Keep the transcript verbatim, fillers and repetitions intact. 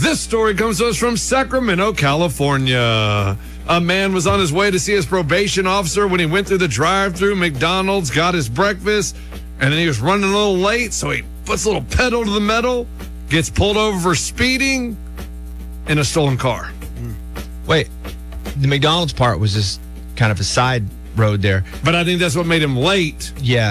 This story comes to us from Sacramento, California. A man was on his way to see his probation officer when he went through the drive-thru McDonald's, got his breakfast, and then he was running a little late, so he puts a little pedal to the metal, gets pulled over for speeding in a stolen car. Wait, the McDonald's part was just kind of a side road there. But I think that's what made him late. Yeah.